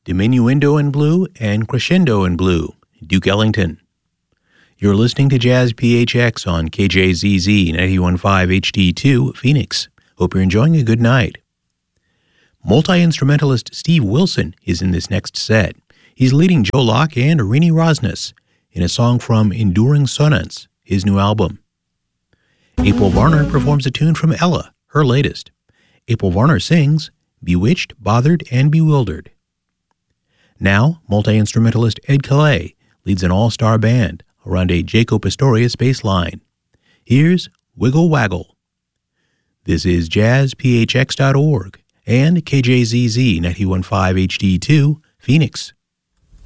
Diminuendo in blue and crescendo in blue, Duke Ellington. You're listening to Jazz PHX on KJZZ 91.5 HD2, Phoenix. Hope you're enjoying a good night. Multi-instrumentalist Steve Wilson is in this next set. He's leading Joe Locke and Rini Rosnes in a song from Enduring Sonance, his new album. April Varner performs a tune from Ella, her latest. April Varner sings Bewitched, Bothered, and Bewildered. Now, multi-instrumentalist Ed Calais leads an all-star band around a Jaco Pastorius bass line. Here's Wiggle Waggle. This is jazzphx.org and KJZZ 91.5 HD2, Phoenix.